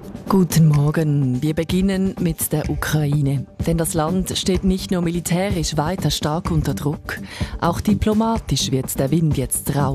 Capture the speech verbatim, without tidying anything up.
Guten Morgen. Wir beginnen mit der Ukraine. Denn das Land steht nicht nur militärisch weiter stark unter Druck, auch diplomatisch wird der Wind jetzt rau.